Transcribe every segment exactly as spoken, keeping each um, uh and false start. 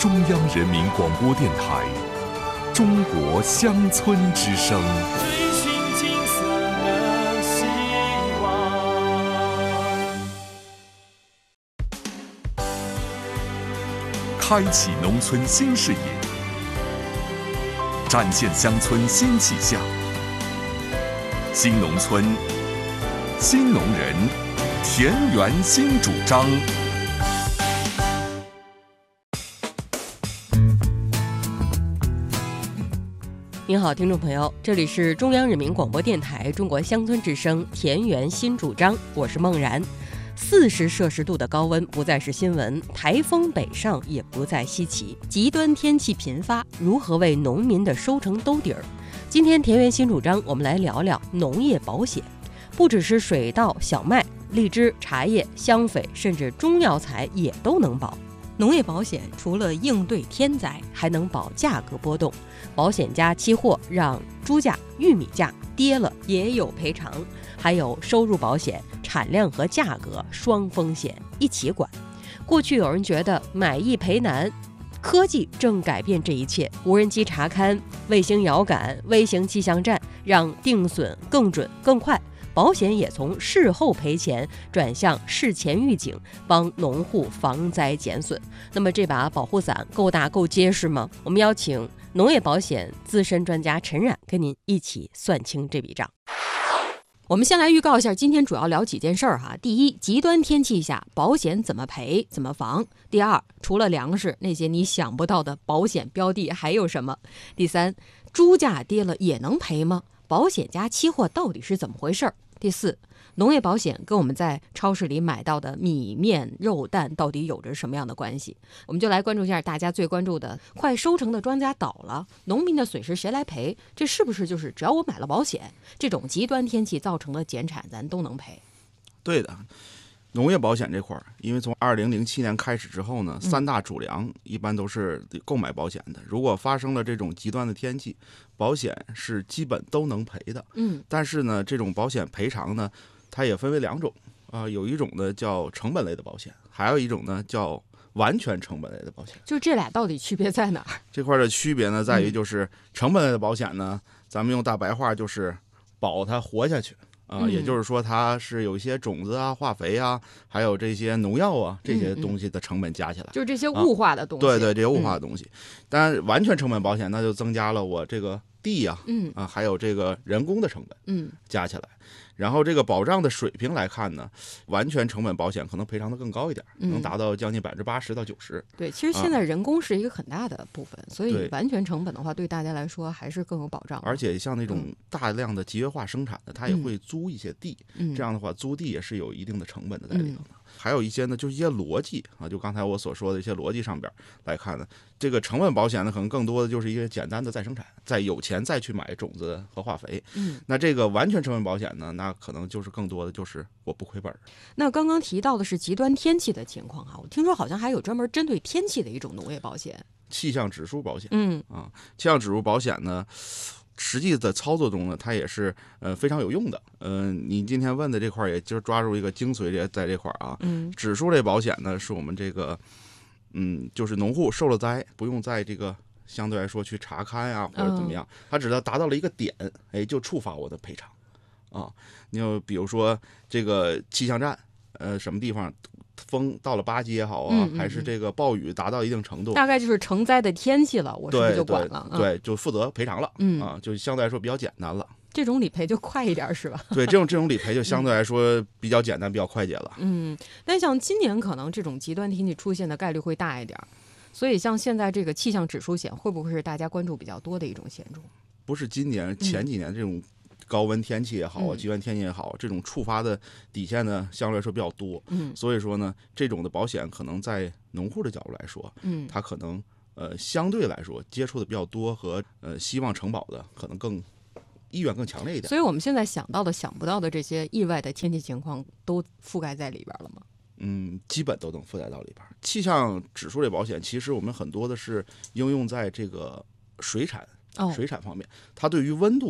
中央人民广播电台中国乡村之声。 追寻金色的希望， 开启农村新视野，展现乡村新气象。新农村，新农人，田园新主张。 您好，听众朋友，这里是中央人民广播电台中国乡村之声田园新主张，我是孟然。四十摄氏度的高温不再是新闻，台风北上也不再稀奇，极端天气频发，如何为农民的收成兜底儿？今天田园新主张，我们来聊聊农业保险。不只是水稻、小麦、荔枝、茶叶、香榧，甚至中药材也都能保。农业保险除了应对天灾，还能保价格波动。保险加期货让猪价、玉米价跌了也有赔偿，还有收入保险，产量和价格双风险一起管。过去有人觉得买易赔难，科技正改变这一切，无人机查勘、卫星遥感、微型气象站，让定损更准更快。保险也从事后赔钱转向事前预警，帮农户防灾减损。那么这把保护伞够大够结实吗？我们邀请农业保险资深专家陈冉跟您一起算清这笔账。我们先来预告一下，今天主要聊几件事儿哈。第一，极端天气下保险怎么赔怎么防。第二，除了粮食，那些你想不到的保险标的还有什么？第三，猪价跌了也能赔吗？保险加期货到底是怎么回事？第四，农业保险跟我们在超市里买到的米面肉蛋到底有着什么样的关系？我们就来关注一下大家最关注的，快收成的庄稼倒了，农民的损失谁来赔？这是不是就是只要我买了保险，这种极端天气造成的减产咱都能赔？ 对的，农业保险这块儿，因为从二零零七年开始之后呢，三大主粮一般都是购买保险的。如果发生了这种极端的天气，保险是基本都能赔的。嗯，但是呢，这种保险赔偿呢，它也分为两种啊、呃，有一种呢叫成本类的保险，还有一种呢叫完全成本类的保险。 就这俩到底区别在哪儿？ 这块的区别呢，在于就是成本类的保险呢，咱们用大白话就是保它活下去。啊、呃，也就是说，它是有一些种子啊、化肥啊，还有这些农药啊，这些东西的成本加起来， 嗯嗯、就是这些物化的东西。 啊、对对，这些物化的东西。嗯、但完全成本保险，那就增加了我这个地啊，嗯啊，还有这个人工的成本，嗯，加起来。然后这个保障的水平来看呢，完全成本保险可能赔偿的更高一点，嗯、能达到将近百分之八十到九十。 对，其实现在人工是一个很大的部分，啊、所以完全成本的话，对大家来说还是更有保障。 而且像那种大量的集约化生产的，它也会租一些地，嗯、这样的话租地也是有一定的成本的在里头的。嗯、还有一些呢，就是一些逻辑啊，就刚才我所说的一些逻辑上边来看呢，这个成本保险呢，可能更多的就是一些简单的再生产，再有钱再去买种子和化肥。嗯，那这个完全成本保险呢，那可能就是更多的就是我不亏本。 那刚刚提到的是极端天气的情况哈，我听说好像还有专门针对天气的一种农业保险， 气象指数保险。嗯啊，气象指数保险呢，实际的操作中呢，它也是呃非常有用的。嗯、呃，你今天问的这块，也就是抓住一个精髓这在这块啊。嗯，指数类保险呢，是我们这个嗯，就是农户受了灾，不用在这个相对来说去查勘啊或者怎么样，它只要达到了一个点，哎，就触发我的赔偿。啊，你就比如说这个气象站，呃，什么地方风到了八级也好啊，嗯嗯嗯还是这个暴雨达到一定程度， 大概就是成灾的天气了，我是不是就管了？ 对，对嗯、就负责赔偿了，嗯啊，就相对来说比较简单了。 这种理赔就快一点是吧？ 对，这种这种理赔就相对来说比较简单，比较快捷了。 嗯，但像今年可能这种极端天气出现的概率会大一点，所以像现在这个气象指数险会不会是大家关注比较多的一种险种？ 不是今年，前几年这种。高温天气也好啊，极端天气也好，这种触发的底线呢，相对来说比较多。嗯，所以说呢，这种的保险可能在农户的角度来说，嗯，它可能呃相对来说接触的比较多和呃希望承保的可能更意愿更强烈一点。 所以我们现在想到的、想不到的这些意外的天气情况，都覆盖在里边了吗？ 嗯，基本都能覆盖到里边。气象指数类保险，其实我们很多的是应用在这个水产、哦、水产方面，它对于温度。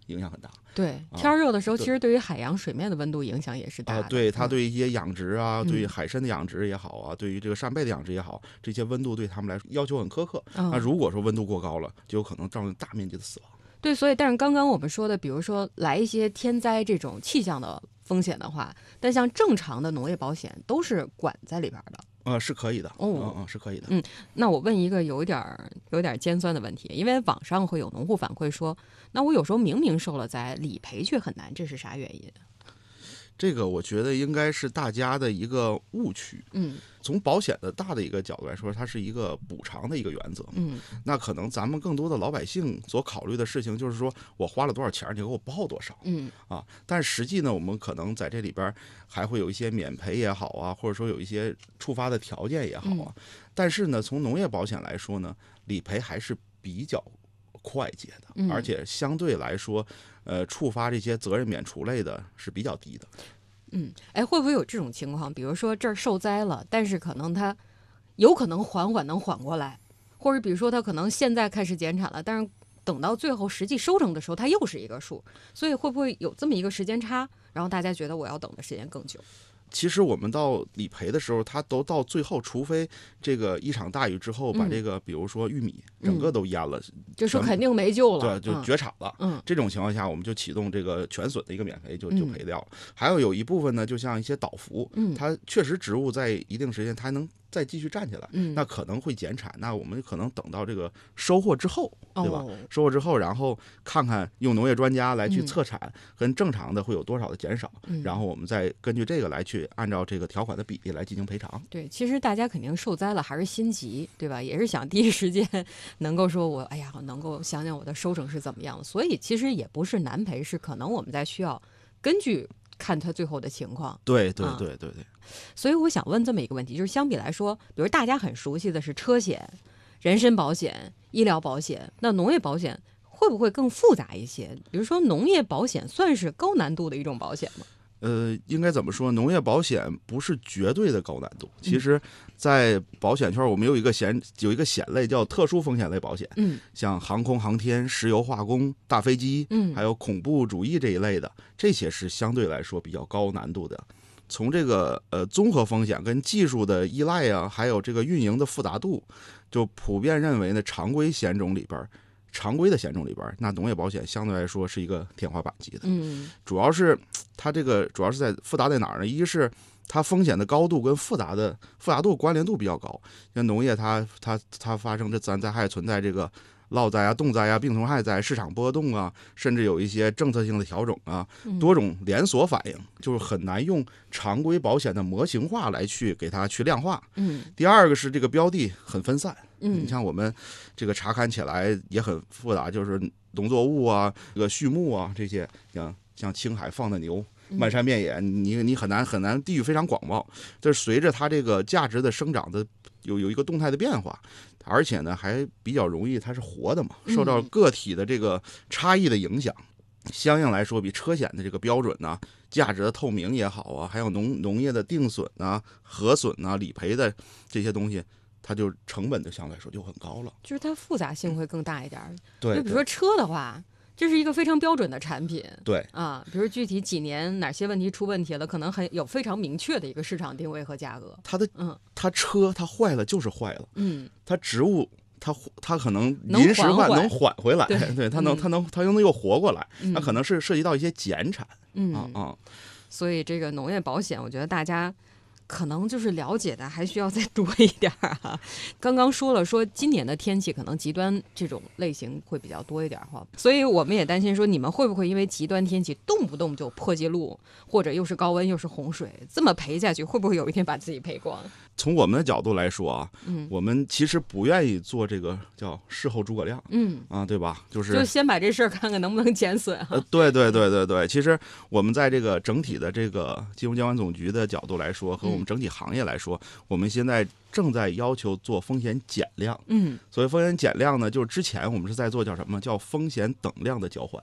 影响很大。 对，天热的时候，其实对于海洋水面的温度影响也是大的。 啊，对，它对一些养殖啊， 嗯、 对于海参的养殖也好啊，对于这个扇贝的养殖也好，这些温度对他们来说要求很苛刻。 嗯、 那如果说温度过高了，就有可能造成大面积的死亡。 对，所以但是刚刚我们说的，比如说来一些天灾这种气象的风险的话，但像正常的农业保险都是管在里边的。 呃，是可以的， 哦， 嗯嗯，是可以的。 嗯，那我问一个有点有点尖酸的问题，因为网上会有农户反馈说，那我有时候明明受了灾，理赔却很难，这是啥原因？ 这个我觉得应该是大家的一个误区。 嗯， 从保险的大的一个角度来说，它是一个补偿的一个原则。 嗯， 那可能咱们更多的老百姓所考虑的事情就是说我花了多少钱，你给我报多少。 嗯啊，但实际呢，我们可能在这里边还会有一些免赔也好啊，或者说有一些触发的条件也好啊。 嗯、 但是呢，从农业保险来说呢，理赔还是比较快捷的， 嗯、 而且相对来说，呃，触发这些责任免除类的是比较低的。 嗯，哎，会不会有这种情况？比如说这儿受灾了，但是可能它有可能缓缓能缓过来，或者比如说它可能现在开始减产了，但是等到最后实际收成的时候，它又是一个数，所以会不会有这么一个时间差？然后大家觉得我要等的时间更久？ 其实我们到理赔的时候，它都到最后，除非这个一场大雨之后把这个，比如说玉米整个都淹了， 嗯、就说肯定没救了， 对，就绝产了。 嗯， 这种情况下，我们就启动这个全损的一个免赔，就就赔掉了。嗯、还有有一部分呢，就像一些倒伏， 嗯， 它确实植物在一定时间它还能再继续站起来， 嗯， 那可能会减产。那我们可能等到这个收获之后，对吧？ 哦、 收获之后，然后看看用农业专家来去测产，嗯、跟正常的会有多少的减少， 嗯、 然后我们再根据这个来去按照这个条款的比例来进行赔偿。 对，其实大家肯定受灾了还是心急，对吧？也是想第一时间能够说我哎呀，能够想想我的收成是怎么样的。所以其实也不是难赔，是可能我们在需要根据看他最后的情况。 对对对对对。 所以我想问这么一个问题，就是相比来说，比如大家很熟悉的是车险、人身保险、医疗保险，那农业保险会不会更复杂一些？比如说农业保险算是高难度的一种保险吗？ 呃，应该怎么说？农业保险不是绝对的高难度。其实，在保险圈，我们有一个险有一个险类叫特殊风险类保险， 嗯， 像航空航天、石油化工、大飞机， 嗯， 还有恐怖主义这一类的，这些是相对来说比较高难度的。从这个呃综合风险跟技术的依赖啊，还有这个运营的复杂度，就普遍认为呢，常规险种里边。常规的险种里边，那农业保险相对来说是一个天花板级的。 嗯， 主要是它这个主要是在复杂在哪儿呢？一是它风险的高度跟复杂的复杂度关联度比较高。像农业它它它发生这自然灾害存在这个涝灾啊、冻灾啊、病虫害灾、市场波动啊，甚至有一些政策性的调整啊，多种连锁反应，就是很难用常规保险的模型化来去给它去量化。 嗯， 第二个是这个标的很分散。 嗯， 你像我们这个查看起来也很复杂，就是农作物啊、这个畜牧啊这些，像像青海放的牛、漫山遍野，你你很难很难，地域非常广袤。这随着它这个价值的生长的有有一个动态的变化，而且呢还比较容易，它是活的嘛，受到个体的这个差异的影响，相应来说比车险的这个标准呢、啊、价值的透明也好啊，还有农农业的定损啊、核损啊、理赔的这些东西。它就成本就相对来说就很高了， 就是它复杂性会更大一点。 对， 就比如说车的话，这是一个非常标准的产品。 对啊，比如具体几年哪些问题出问题了，可能很有非常明确的一个市场定位和价格。 它的嗯，它车它坏了就是坏了， 嗯， 它植物它它可能临时换能缓回来， 对， 对，它能它能它又能又活过来， 嗯、 它可能是涉及到一些减产， 嗯啊啊， 所以这个农业保险，我觉得大家。可能就是了解的还需要再多一点啊。刚刚说了，说今年的天气可能极端这种类型会比较多一点哈，所以我们也担心说你们会不会因为极端天气动不动就破纪录，或者又是高温又是洪水，这么赔下去会不会有一天把自己赔光？ 从我们的角度来说啊， 嗯， 我们其实不愿意做这个叫事后诸葛亮， 嗯啊，对吧？就是就先把这事儿看看能不能减损哈、啊呃。对对对对对，其实我们在这个整体的这个金融监管总局的角度来说，和我们整体行业来说，嗯、我们现在正在要求做风险减量。 嗯， 所谓风险减量呢，就是之前我们是在做叫什么叫风险等量的交换。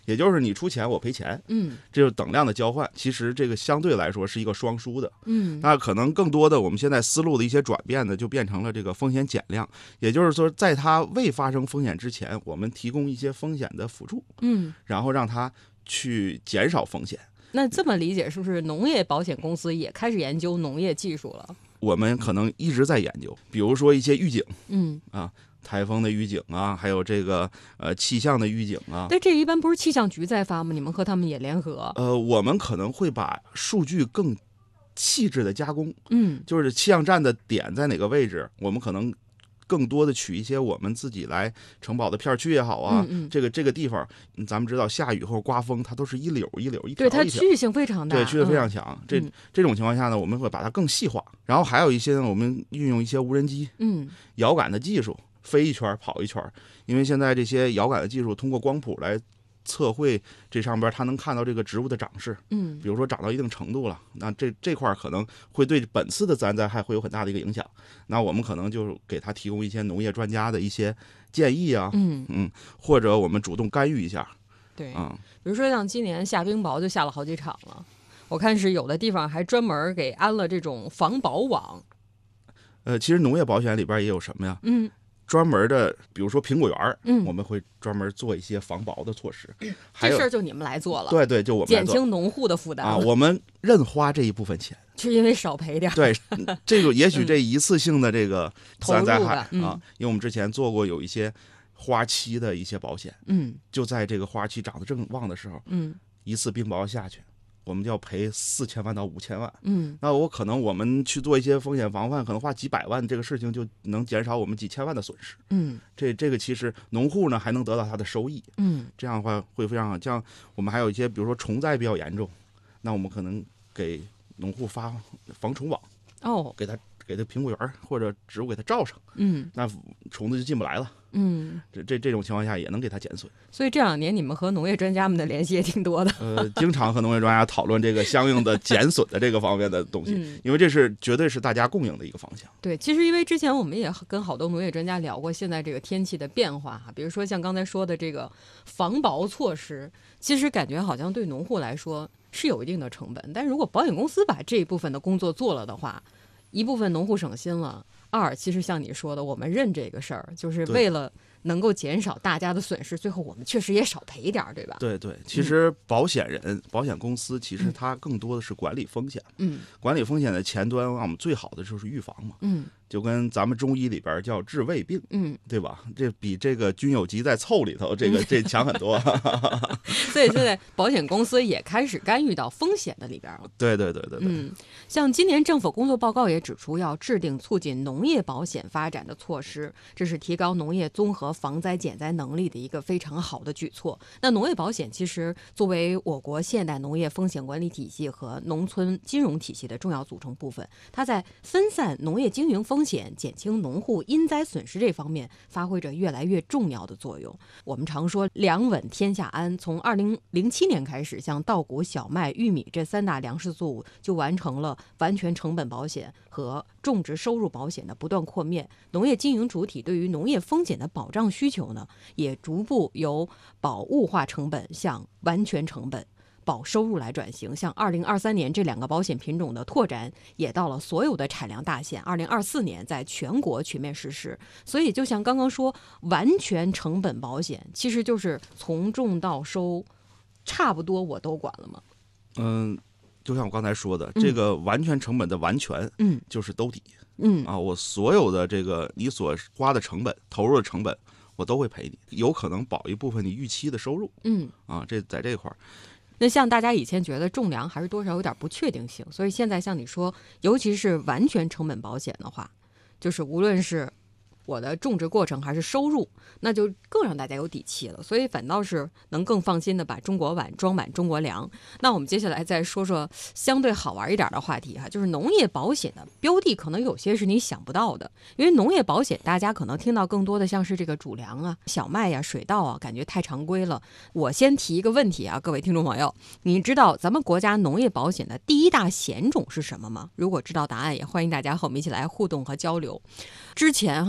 也就是你出钱我赔钱， 嗯， 这就是等量的交换。其实这个相对来说是一个双输的， 嗯， 那可能更多的我们现在思路的一些转变呢，就变成了这个风险减量，也就是说，在它未发生风险之前，我们提供一些风险的辅助， 嗯， 然后让它去减少风险。 那这么理解，是不是农业保险公司也开始研究农业技术了？ 我们可能一直在研究，比如说一些预警， 嗯啊，台风的预警啊，还有这个呃气象的预警啊。 但这一般不是气象局在发吗？你们和他们也联合？ 呃，我们可能会把数据更细致的加工， 嗯， 就是气象站的点在哪个位置，我们可能更多的取一些我们自己来承保的片区也好啊， 嗯嗯， 这个这个地方，咱们知道下雨或者刮风，它都是一绺一绺一条对，它一条区域性非常大， 对，区域非常强。 嗯、 这嗯这种情况下呢，我们会把它更细化。然后还有一些呢，我们运用一些无人机、 嗯遥感的技术，飞一圈跑一圈，因为现在这些遥感的技术通过光谱来测绘这上边，它能看到这个植物的长势， 嗯， 比如说长到一定程度了，那这这块可能会对本次的自然灾害会有很大的一个影响。那我们可能就给他提供一些农业专家的一些建议啊， 嗯嗯，或者我们主动干预一下， 对， 嗯， 比如说像今年下冰雹就下了好几场了，我看是有的地方还专门给安了这种防雹网。 呃，其实农业保险里边也有什么呀？ 嗯。 专门的，比如说苹果园， 嗯， 我们会专门做一些防雹的措施。还有这事儿就你们来做了， 对对，就我们减轻农户的负担啊，我们认花这一部分钱， 是因为少赔点。 对，这个也许这一次性的这个自然灾害、 嗯、 啊，因为我们之前做过有一些花期的一些保险， 嗯， 就在这个花期长得正旺的时候， 嗯， 一次冰雹下去，我们就要赔四千万到五千万， 嗯， 那我可能我们去做一些风险防范，可能花几百万，这个事情就能减少我们几千万的损失， 嗯， 这这个其实农户呢还能得到他的收益， 嗯， 这样的话会非常好。像我们还有一些，比如说虫灾比较严重，那我们可能给农户发防虫网， 哦， 给他给他苹果园或者植物给他罩上， 嗯， 那虫子就进不来了。 嗯， 这这这种情况下也能给它减损， 所以这两年你们和农业专家们的联系也挺多的。 呃，经常和农业专家讨论这个相应的减损的这个方面的东西， 嗯、 因为这是绝对是大家共赢的一个方向。 对，其实因为之前我们也跟好多农业专家聊过现在这个天气的变化哈，比如说像刚才说的这个防雹措施，其实感觉好像对农户来说是有一定的成本，但如果保险公司把这一部分的工作做了的话，一部分农户省心了。二，其实像你说的，我们认这个事儿，就是为了能够减少大家的损失，最后我们确实也少赔点儿，对吧？ 对对，其实保险人、嗯、保险公司其实它更多的是管理风险。 嗯，管理风险的前端，我们最好的就是预防嘛。 嗯， 就跟咱们中医里边叫治未病， 嗯， 对吧？这比这个菌有疾在凑里头，这个这强很多。 所以现在保险公司也开始干预到风险的里边了。 对对对对对。 嗯，像今年政府工作报告也指出，要制定促进农业保险发展的措施，这是提高农业综合防灾减灾能力的一个非常好的举措。那农业保险其实作为我国现代农业风险管理体系和农村金融体系的重要组成部分，它在分散农业经营风险、减轻农户因灾损失这方面发挥着越来越重要的作用。我们常说粮稳天下安，从二零零七年开始，像稻谷、小麦、玉米这三大粮食作物就完成了完全成本保险和种植收入保险的不断扩面，农业经营主体对于农业风险的保障需求呢，也逐步由保物化成本向完全成本保收入来转型。像二零二三年这两个保险品种的拓展也到了所有的产粮大县，二零二四年在全国全面实施。所以就像刚刚说，完全成本保险其实就是从种到收差不多我都管了吗？ 嗯，就像我刚才说的，这个完全成本的完全， 嗯， 就是兜底， 嗯啊，我所有的这个你所花的成本、投入的成本，我都会赔你，有可能保一部分你预期的收入， 嗯， 啊，这在这块儿。 那像大家以前觉得种粮还是多少有点不确定性，所以现在像你说，尤其是完全成本保险的话，就是无论是我的种植过程还是收入，那就更让大家有底气了，所以反倒是能更放心的把中国碗装满中国粮。那我们接下来再说说相对好玩一点的话题哈，就是农业保险的标的可能有些是你想不到的，因为农业保险大家可能听到更多的像是这个主粮啊、小麦呀、水稻啊，感觉太常规了。我先提一个问题啊，各位听众朋友，你知道咱们国家农业保险的第一大险种是什么吗？如果知道答案，也欢迎大家和我们一起来互动和交流。之前哈、啊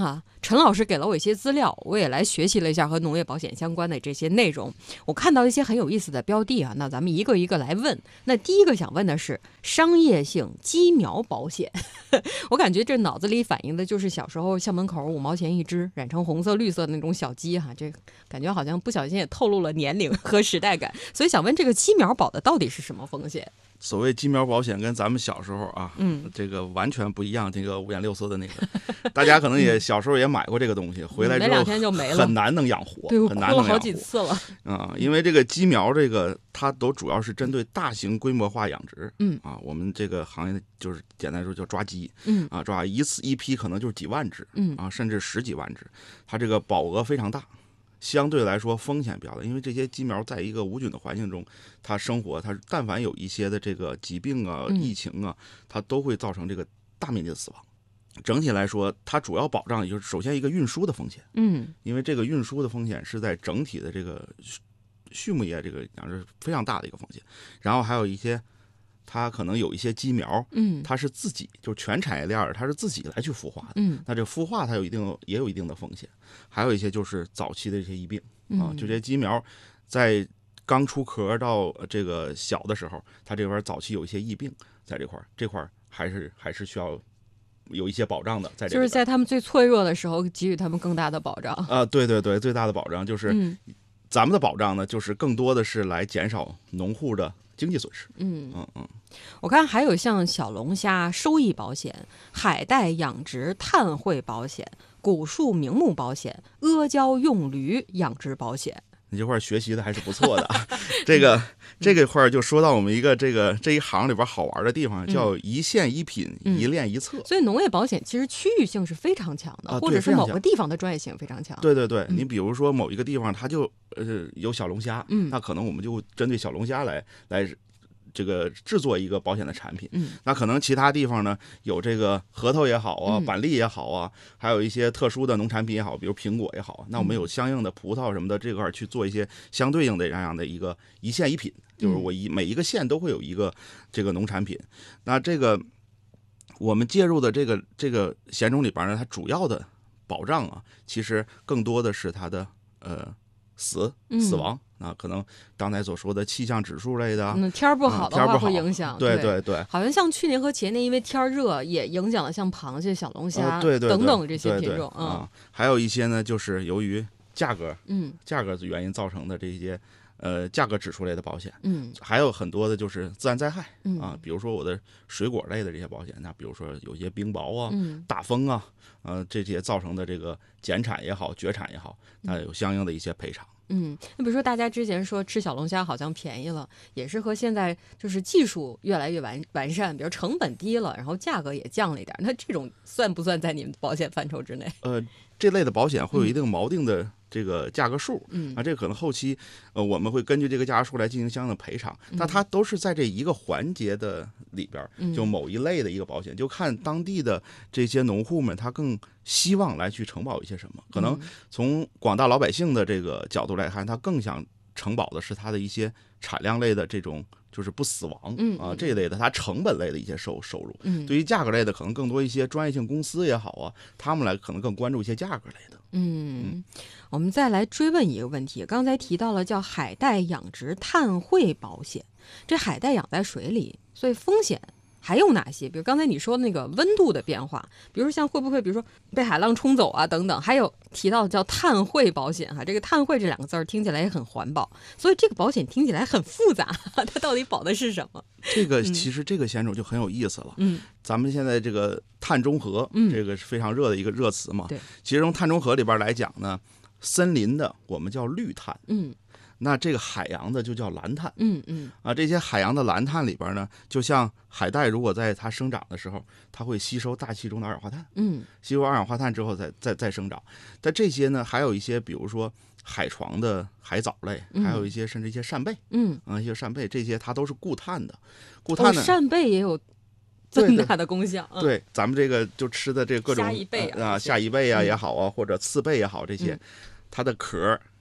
陈老师给了我一些资料，我也来学习了一下和农业保险相关的这些内容。我看到一些很有意思的标的啊，那咱们一个一个来问。那第一个想问的是商业性鸡苗保险，我感觉这脑子里反映的就是小时候校门口五毛钱一只，染成红色、绿色的那种小鸡哈，这感觉好像不小心也透露了年龄和时代感。所以想问这个鸡苗保的到底是什么风险？ 所谓鸡苗保险跟咱们小时候啊， 嗯， 这个完全不一样。这个五颜六色的那个，大家可能也小时候也买过这个东西，回来之后没两天就没了， 很难能养活， 对，我很难能养活哭了好几次了啊、嗯。因为这个鸡苗，这个它都主要是针对大型规模化养殖， 嗯啊，我们这个行业就是简单说叫抓鸡， 嗯啊，抓一次一批可能就是几万只， 嗯啊，甚至十几万只，它这个保额非常大。相对来说风险比较大，因为这些鸡苗在一个无菌的环境中，它生活，它但凡有一些的这个疾病啊、疫情啊，它都会造成这个大面积的死亡。整体来说，它主要保障也就是首先一个运输的风险， 嗯， 因为这个运输的风险是在整体的这个畜牧业这个养殖非常大的一个风险，然后还有一些。它可能有一些鸡苗， 嗯， 它是自己就是全产业链它是自己来去孵化的， 嗯， 那这孵化它有一定也有一定的风险，还有一些就是早期的这些疫病啊，就这些鸡苗在刚出壳到这个小的时候，它这块早期有一些疫病在这块，这块还是还是需要有一些保障的，在这就是在他们最脆弱的时候给予他们更大的保障啊，对对对，最大的保障就是， 嗯， 咱们的保障呢，就是更多的是来减少农户的经济损失。 嗯嗯嗯， 我看还有像小龙虾收益保险、海带养殖碳汇保险、古树名木保险、阿胶用驴养殖保险。 你这块学习的还是不错的啊。这个这个块就说到我们一个这个这一行里边好玩的地方，叫一线一品、 嗯、 一链一策。 所以农业保险其实区域性是非常强的， 啊、 或者是某个地方的专业性非常强。 对对对， 嗯、 你比如说某一个地方它就呃有小龙虾， 嗯， 那可能我们就针对小龙虾来来。这个制作一个保险的产品， 嗯， 那可能其他地方呢有这个核桃也好啊， 嗯、 板栗也好啊，还有一些特殊的农产品也好，比如苹果也好，那我们有相应的葡萄什么的这块去做一些相对应的这样的一个一线一品，就是我一每一个县都会有一个这个农产品。那这个我们介入的这个这个险种里边呢，它主要的保障啊，其实更多的是它的呃死死亡。那可能刚才所说的气象指数类的， 嗯，天儿不好的话会影响。 嗯、对对对， 好像像去年和前年，因为天儿热，也影响了像螃蟹、小龙虾、 呃、对对对等等这些品种。 嗯、啊，还有一些呢，就是由于价格， 嗯， 价格原因造成的这些呃价格指数类的保险， 嗯， 还有很多的就是自然灾害， 嗯啊，比如说我的水果类的这些保险，那比如说有些冰雹啊、 嗯、 大风啊，呃，这些造成的这个减产也好、绝产也好，那有相应的一些赔偿。 嗯，那比如说大家之前说吃小龙虾好像便宜了，也是和现在就是技术越来越完完善，比如成本低了，然后价格也降了一点，那这种算不算在你们保险范畴之内？ 呃，这类的保险会有一定锚定的这个价格数， 嗯， 啊，这个可能后期呃我们会根据这个价格数来进行相应的赔偿， 嗯、 那它都是在这一个环节的里边，就某一类的一个保险， 嗯、 就看当地的这些农户们他更希望来去承保一些什么，可能从广大老百姓的这个角度来看，他更想承保的是他的一些产量类的这种就是不死亡、 嗯、 啊这一类的，它成本类的一些收收入。 嗯， 对于价格类的，可能更多一些专业性公司也好啊，他们来可能更关注一些价格类的。 嗯，嗯我们再来追问一个问题，刚才提到了叫海带养殖碳汇保险，这海带养在水里，所以风险还有哪些？比如刚才你说那个温度的变化，比如像会不会比如说被海浪冲走啊等等，还有提到叫碳汇保险哈，这个碳汇这两个字儿听起来也很环保，所以这个保险听起来很复杂，它到底保的是什么？ 这个其实这个险种就很有意思了。 嗯， 咱们现在这个碳中和， 嗯， 这个是非常热的一个热词嘛。 对， 其实从碳中和里边来讲呢，森林的我们叫绿碳， 嗯。 那这个海洋的就叫蓝碳， 嗯嗯啊，这些海洋的蓝碳里边呢，就像海带，如果在它生长的时候，它会吸收大气中的二氧化碳， 嗯， 吸收二氧化碳之后再再再生长。但这些呢，还有一些，比如说海床的海藻类，还有一些甚至一些扇贝， 嗯啊，一些扇贝，这些它都是固碳的，固碳的、 哦、扇贝也有这么大的功效。 对, 对、嗯，咱们这个就吃的这各种虾夷贝啊， 啊，虾夷贝啊也好啊，嗯、或者刺贝也好，这些、嗯、它的壳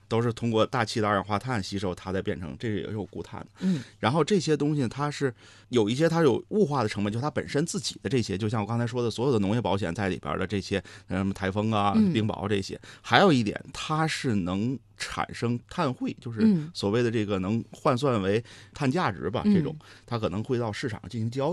都是通过大气的二氧化碳吸收，它再变成，这也是有固碳的。 嗯， 然后这些东西它是有一些它有物化的成本，就它本身自己的这些，就像我刚才说的，所有的农业保险在里边的这些，什么台风啊、冰雹这些。嗯、还有一点，它是能产生碳汇，就是所谓的这个能换算为碳价值吧，这种它可能会到市场进行交易。